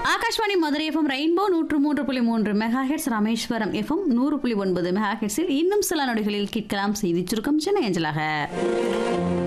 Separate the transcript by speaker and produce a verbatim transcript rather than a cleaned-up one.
Speaker 1: Akashvani Madurai FM rainbow நூற்று மூன்று புள்ளி மூன்று மெகா ஹெட்ஸ், ராமேஸ்வரம் எஃப்எம் நூறு புள்ளி ஒன்பது மெகா ஹெட்ஸில் இன்னும் சில நொடிகளில் கேட்கலாம் செய்தி சுருக்கம் சென்னை அஞ்சலாக.